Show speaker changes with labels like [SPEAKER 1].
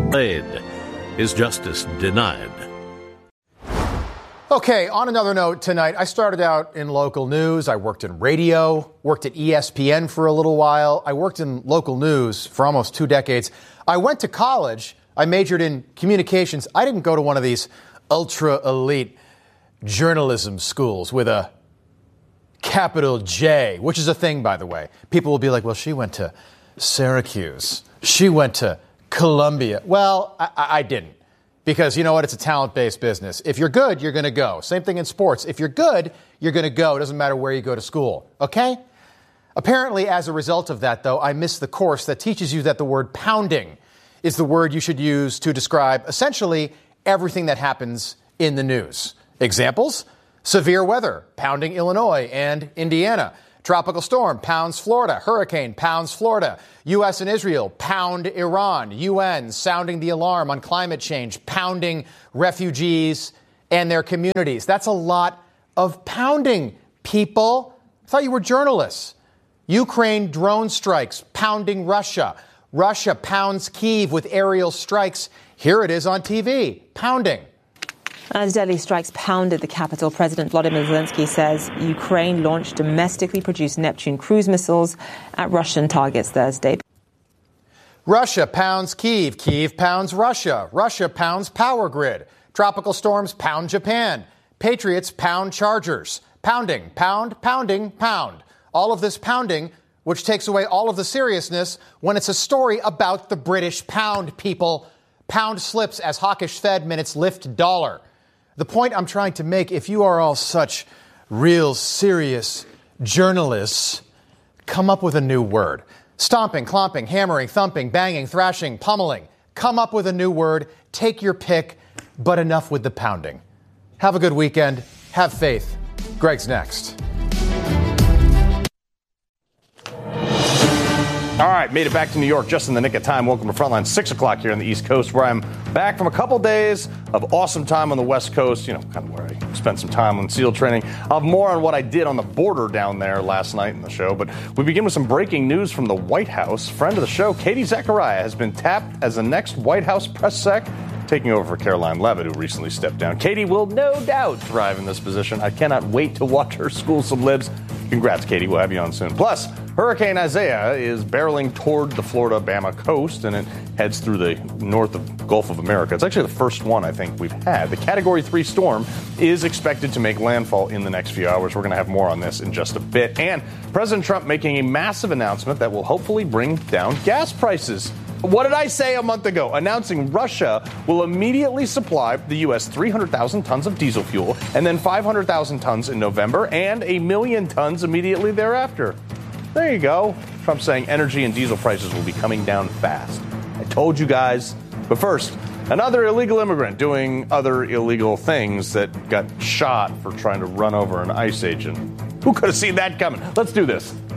[SPEAKER 1] His justice denied.
[SPEAKER 2] Okay, on another note tonight, I started out in local news. I worked in radio, worked at ESPN for a little while. I worked in local news for almost 2 decades. I went to college. I majored in communications. I didn't go to one of these ultra elite journalism schools with a capital J, which is a thing, by the way. People will be like, well, she went to Syracuse. She went to Columbia. Well, I didn't. Because you know what? It's a talent-based business. If you're good, you're going to go. Same thing in sports. If you're good, you're going to go. It doesn't matter where you go to school. Okay? Apparently, as a result of that, though, I missed the course that teaches you that the word pounding is the word you should use to describe essentially everything that happens in the news. Examples? Severe weather, pounding Illinois and Indiana. Tropical storm, pounds Florida. Hurricane, pounds Florida. U.S. and Israel, pound Iran. UN, sounding the alarm on climate change, pounding refugees and their communities. That's a lot of pounding, people. I thought you were journalists. Ukraine drone strikes, pounding Russia. Russia pounds Kyiv with aerial strikes. Here it is on TV, pounding.
[SPEAKER 3] As deadly strikes pounded the capital, President Volodymyr Zelensky says Ukraine launched domestically produced Neptune cruise missiles at Russian targets Thursday.
[SPEAKER 2] Russia pounds Kyiv. Kyiv pounds Russia. Russia pounds power grid. Tropical storms pound Japan. Patriots pound Chargers. Pounding, pound, pounding, pound. All of this pounding, which takes away all of the seriousness when it's a story about the British pound, people. Pound slips as hawkish Fed minutes lift dollar. The point I'm trying to make, if you are all such real serious journalists, come up with a new word. Stomping, clomping, hammering, thumping, banging, thrashing, pummeling. Come up with a new word. Take your pick, but enough with the pounding. Have a good weekend. Have faith. Greg's next.
[SPEAKER 4] All right, made it back to New York just in the nick of time. Welcome to Frontline, 6 o'clock here on the East Coast, where I'm back from a couple days of awesome time on the West Coast, kind of where I spent some time on SEAL training. I'll have more on what I did on the border down there last night in the show, but we begin with some breaking news from the White House. Friend of the show, Katie Zachariah, has been tapped as the next White House press sec, taking over for Caroline Leavitt, who recently stepped down. Katie will no doubt thrive in this position. I cannot wait to watch her school some libs. Congrats, Katie. We'll have you on soon. Plus, Hurricane Isaiah is barreling toward the Florida-Bama coast, and it heads through the north of Gulf of America. It's actually the first one I think we've had. The Category 3 storm is expected to make landfall in the next few hours. We're going to have more on this in just a bit. And President Trump making a massive announcement that will hopefully bring down gas prices. What did I say a month ago? Announcing Russia will immediately supply the U.S. 300,000 tons of diesel fuel and then 500,000 tons in November and 1 million tons immediately thereafter. There you go. Trump saying energy and diesel prices will be coming down fast. I told you guys. But first, another illegal immigrant doing other illegal things that got shot for trying to run over an ICE agent. Who could have seen that coming? Let's do this.